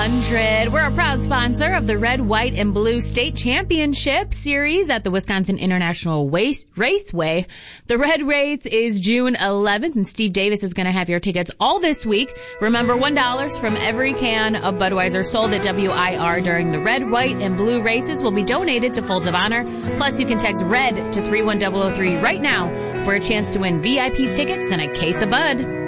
100. We're a proud sponsor of the Red, White, and Blue State Championship Series at the Wisconsin International Raceway. The Red Race is June 11th, and Steve Davis is going to have your tickets all this week. Remember, $1 from every can of Budweiser sold at WIR during the Red, White, and Blue races will be donated to Folds of Honor. Plus, you can text RED to 31003 right now for a chance to win VIP tickets and a case of Bud.